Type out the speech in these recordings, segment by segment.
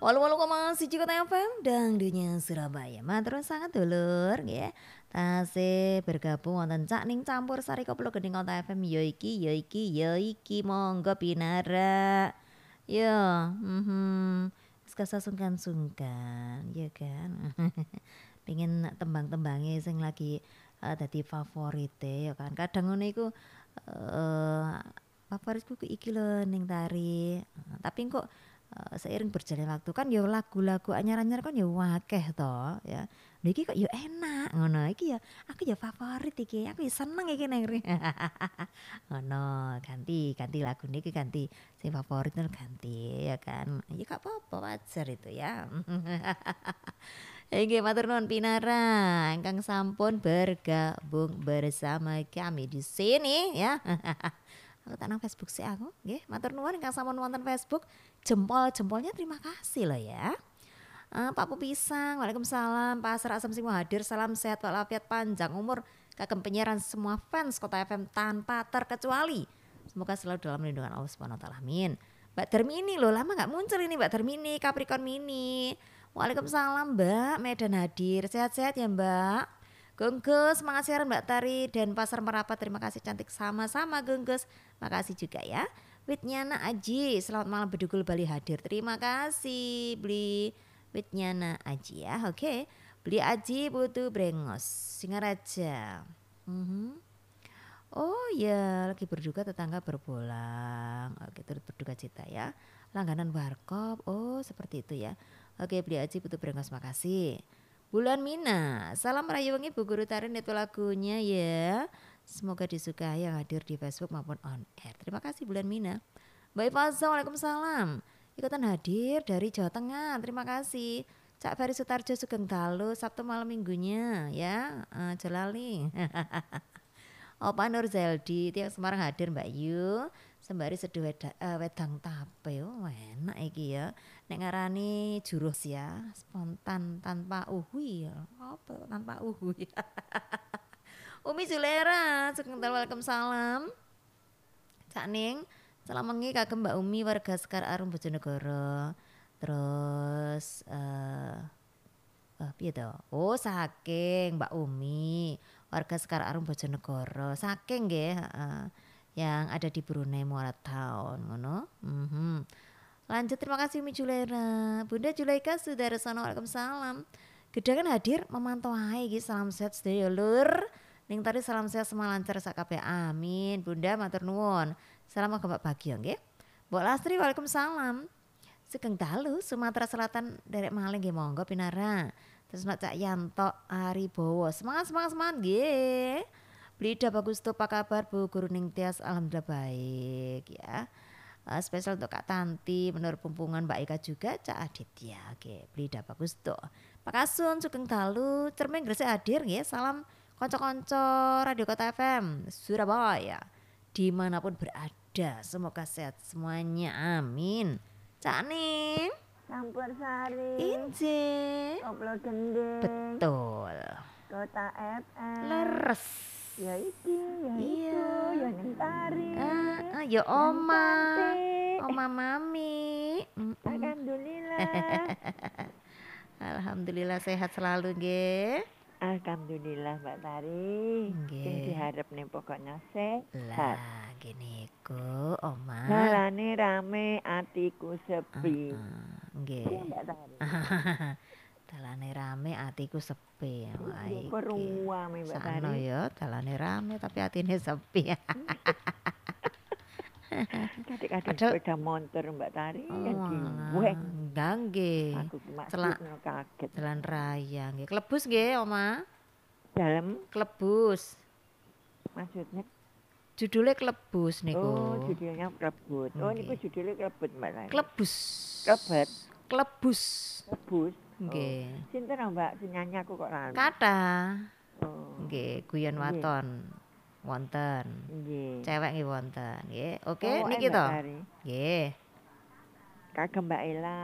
88,1 Kota FM Dangdunya Surabaya. Matur sangat dulur nggih. Tasih bergabung wonten Cak Ning campur sari koplo Geding Kota FM ya iki monggo pinara. Ya, wis gak sungkan-sungkan ya kan. Pengen tembang-tembange sing lagi dadi favorite ya kan. Kadang ngono iku favoritku ku iki lho ning tari. Tapi kok seiring berjalannya waktu kan ya lagu-lagu anyar-anyar kan ya akeh to ya. Lha iki kok ya enak ngono. Iki ya aku ya favorit iki. Aku ya seneng iki neng ngono. Ganti lagu niki ganti sing favorit ganti ya kan. Ya gak apa-apa wajar itu ya. Nggih matur nuwun pinara ingkang sampun bergabung bersama kami di sini ya. Aku tak nang Facebook sih aku, nggih. Matur nuwun ingkang sampun wonten Facebook. Jempol-jempolnya terima kasih loh ya. Pak Pupisang, waalaikumsalam. Pak Asra Asam semua hadir, salam sehat walafiat panjang umur kagem penyiaran semua fans Kota FM tanpa terkecuali. Semoga selalu dalam lindungan Allah Subhanahu wa taala. Amin. Mbak Darmini loh, lama nggak muncul ini Mbak Darmini, Capricorn Mini. Waalaikumsalam Mbak, Medan hadir. Sehat-sehat ya Mbak. Gengges, semangat siaran Mbak Tari dan Pasar Merapat. Terima kasih cantik sama-sama Gengges. Makasih juga ya. Witnyana Aji, selamat malam Bedugul Bali hadir. Terima kasih beli Witnyana Aji ya. Oke. Beli Aji butuh brengos. Singaraja. Oh ya, lagi berduka tetangga berpulang. Oke, turut berduka cita ya. Langganan warkop. Oh, seperti itu ya. Oke, beli Aji butuh brengos. Makasih. Bulan Mina, salam rayu wengi Bu Guru Tari itu lagunya ya. Semoga disukai yang hadir di Facebook maupun on air. Terima kasih Bulan Mina. Mbak Faza, waalaikumsalam. Ikutan hadir dari Jawa Tengah. Terima kasih. Cak Ferry Sutarjo Sugeng Dalu Sabtu malam minggunya ya. Jelali. Opa Nur Zeldi tiang Semarang hadir Mbak Yu. Sembari seduh wedang tape. Oh, enak iki ya. Nek ngarani jurus ya, spontan tanpa uhui ya. Apa tanpa uhui? Umi Zulera, Sugeng Dalu waalaikumsalam. Cak Ning, salam mengi kagem Mbak Umi warga Sekar Arum Bojonegoro. Terus piye to? Oh, saking Mbak Umi, warga Sekar Arum Bojonegoro. Saking nggih, yang ada di Brunei Muara Town ngono. Lanjut, terima kasih Umi Julera. Bunda Julaika Sudarsono, waalaikumsalam. Gedangan hadir memantau hai iki salam sehat sedaya lur. Ning tadi salam sehat semua lancar sakabeh. Amin. Bunda matur nuwun. Salam Mbak Bagio nggih. Mbok Lastri waalaikumsalam. Sugeng Dalu Sumatera Selatan derek maling nggih monggo pinara. Terus nak Cak Yanto Aribowo. Semangat nggih. Blida bagus tuh apa kabar Bu Guru Ning Tias, alhamdulillah baik ya. Spesial untuk Kak Tanti, menurut pumpungan Mbak Ika juga, Cak Aditya. Oke, Blida bagus tuh. Pak Kasun Sugeng Dalu, Cermin Gresik hadir nggih. Salam konco-konco Radio Kota FM Surabaya. Dimanapun berada, semoga sehat semuanya. Amin. Cak Ning Campur Sari. Inje. Koplo Gending. Betul. Kota FM. Leres. Ya iki, ya Iya. itu, ya Ning Tari. Ya Oma. Cantik. Oma Mami. Alhamdulillah. Alhamdulillah sehat selalu nggih. Alhamdulillah Mbak Tari. Nggih. Sing diharap nih pokoknya sehat. Lah gini ku Oma. Dalane rame, atiku sepi. Nggih. Iya Mbak Tari. Dalane rame atiku sepi. Wah iki. Peruame Mbak Sakno Tari. ya, dalane rame tapi atine sepi. Kadang-kadang sepeda motor Mbak Tari yang diweng. Nggih. Aku maksud kaget. Jalan raya nggih. Klebus nggih, Oma. Dalam Klebus. maksudnya Judulnya Klebus niku. Oh, judulnya Klebut. Oh, niku judulnya Klebut Mbak Tari. Klebus. Klebet. Klebus. Klebus. Nggih. Sinten Mbak penyanyi aku kok lali. Kata. Oh. Nggih, guyon waton. Wonten. Nggih. Cewek nggih wonten. Nggih. Oke, Oh, niki to. Nggih. Kagem Mbak Ella.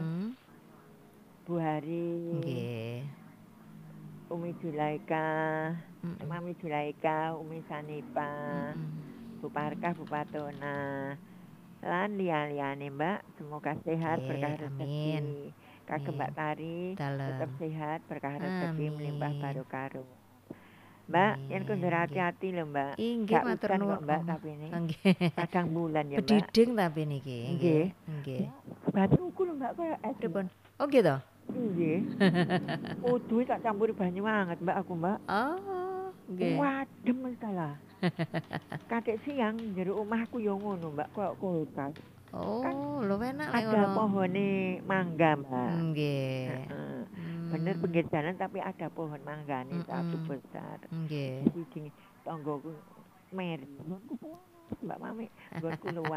Bu Hari. Nggih. Umi Julaika. Mami Julaika, Umi Sanipa. Bu Parkah, Bu Patona. Lan liya-liyane Mbak, semoga sehat berkah Nggih, rezeki. amin. Kagem Mbak Amin. Tari tetap Dalem. sehat berkah rezeki melimpah Amin. barokah. Mbak, yen kudu Amin. Nggih. hati-hati lho Mbak. Inggih Gak matur udan nuwun. kok Mbak Oh, tapi ini. nggih. Padang bulan ya Mbak. Bediding tapi niki, nggih. Nggih. Nggih. Batuku lho Mbak kaya es. Pripun? Oh gitu. Nggih. Uduh tak campur banyu anget Mbak aku Mbak. Oh, nggih. Wadem wis lah. Kadek siang jero omahku yo ngono Mbak, koyo kulkas. Oh, lho enak lek Ada ngono. pohone mangga Mbak. Nggih. Heeh. Bener pinggir jalan tapi ada pohon manggane satu besar. Nggih. Siji tonggoku meri. Mbak Mami, nggonku luwar.